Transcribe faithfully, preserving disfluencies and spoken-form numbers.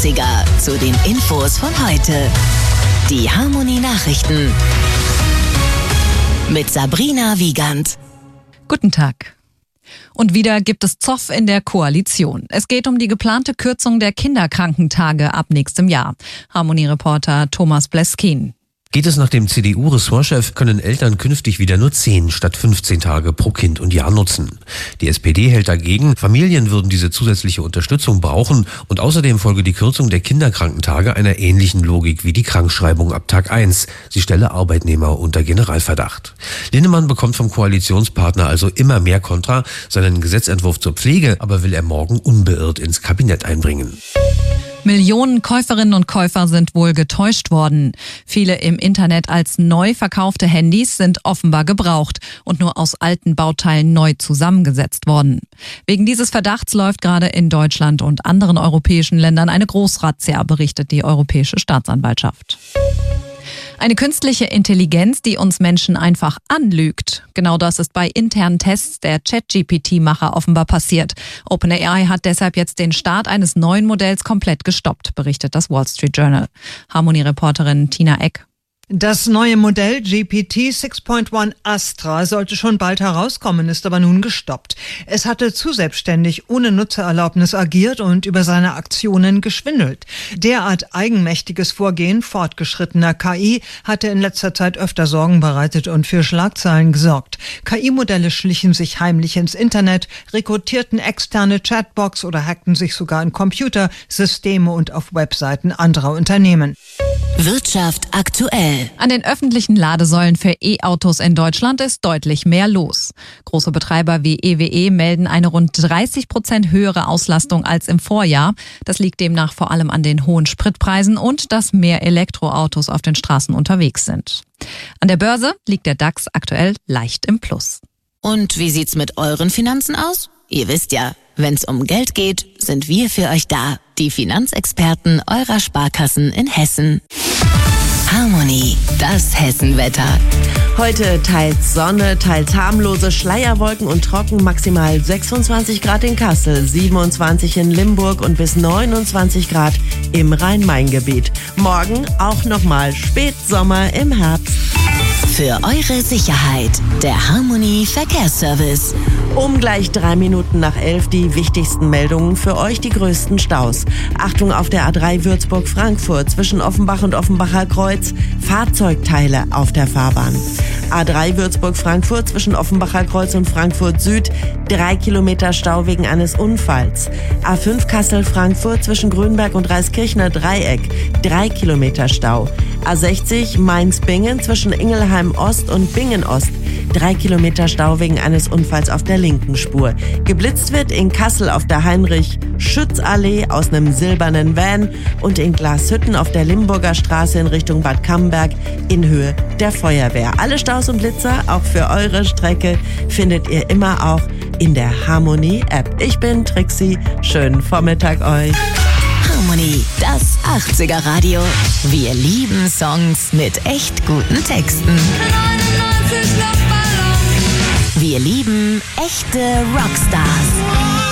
achtziger zu den Infos von heute. Die Harmonie Nachrichten mit Sabrina Wiegand. Guten Tag. Und wieder gibt es Zoff in der Koalition. Es geht um die geplante Kürzung der Kinderkrankentage ab nächstem Jahr. Harmonie-Reporter Thomas Bleskin. Geht es nach dem C D U-Ressortchef, können Eltern künftig wieder nur zehn statt fünfzehn Tage pro Kind und Jahr nutzen. Die S P D hält dagegen, Familien würden diese zusätzliche Unterstützung brauchen und außerdem folge die Kürzung der Kinderkrankentage einer ähnlichen Logik wie die Krankschreibung ab Tag eins. Sie stelle Arbeitnehmer unter Generalverdacht. Linnemann bekommt vom Koalitionspartner also immer mehr Kontra, seinen Gesetzentwurf zur Pflege aber will er morgen unbeirrt ins Kabinett einbringen. Millionen Käuferinnen und Käufer sind wohl getäuscht worden. Viele im Internet als neu verkaufte Handys sind offenbar gebraucht und nur aus alten Bauteilen neu zusammengesetzt worden. Wegen dieses Verdachts läuft gerade in Deutschland und anderen europäischen Ländern eine Großrazzia, berichtet die Europäische Staatsanwaltschaft. Eine künstliche Intelligenz, die uns Menschen einfach anlügt. Genau das ist bei internen Tests der Chat-G P T-Macher offenbar passiert. OpenAI hat deshalb jetzt den Start eines neuen Modells komplett gestoppt, berichtet das Wall Street Journal. Harmonie-Reporterin Tina Eck. Das neue Modell G P T sechs Punkt eins Astra sollte schon bald herauskommen, ist aber nun gestoppt. Es hatte zu selbstständig ohne Nutzererlaubnis agiert und über seine Aktionen geschwindelt. Derart eigenmächtiges Vorgehen fortgeschrittener K I hatte in letzter Zeit öfter Sorgen bereitet und für Schlagzeilen gesorgt. K I-Modelle schlichen sich heimlich ins Internet, rekrutierten externe Chatbots oder hackten sich sogar in Computer, Systeme und auf Webseiten anderer Unternehmen. Wirtschaft aktuell. An den öffentlichen Ladesäulen für E-Autos in Deutschland ist deutlich mehr los. Große Betreiber wie E W E melden eine rund dreißig Prozent höhere Auslastung als im Vorjahr. Das liegt demnach vor allem an den hohen Spritpreisen und dass mehr Elektroautos auf den Straßen unterwegs sind. An der Börse liegt der DAX aktuell leicht im Plus. Und wie sieht's mit euren Finanzen aus? Ihr wisst ja, wenn's um Geld geht, sind wir für euch da. Die Finanzexperten eurer Sparkassen in Hessen. Harmonie, das Hessenwetter. Heute teils Sonne, teils harmlose Schleierwolken und trocken, maximal sechsundzwanzig Grad in Kassel, siebenundzwanzig in Limburg und bis neunundzwanzig Grad im Rhein-Main-Gebiet. Morgen auch nochmal Spätsommer im Herbst. Für eure Sicherheit, der Harmonie Verkehrsservice. Um gleich drei Minuten nach elf die wichtigsten Meldungen für euch, die größten Staus. Achtung auf der A drei Würzburg-Frankfurt zwischen Offenbach und Offenbacher Kreuz. Fahrzeugteile auf der Fahrbahn. A drei Würzburg-Frankfurt zwischen Offenbacher Kreuz und Frankfurt Süd. Drei Kilometer Stau wegen eines Unfalls. A fünf Kassel-Frankfurt zwischen Grünberg und Reiskirchner Dreieck. Drei Kilometer Stau. A sechzig Mainz-Bingen zwischen Ingelheim Ost und Bingen Ost. Drei Kilometer Stau wegen eines Unfalls auf der linken Spur. Geblitzt wird in Kassel auf der Heinrich-Schütz-Allee aus einem silbernen Van und in Glashütten auf der Limburger Straße in Richtung Bad Camberg in Höhe der Feuerwehr. Alle Staus und Blitzer, auch für eure Strecke, findet ihr immer auch in der Harmonie-App. Ich bin Trixie. Schönen Vormittag euch. Harmonie, das achtziger Radio. Wir lieben Songs mit echt guten Texten. Wir lieben echte Rockstars.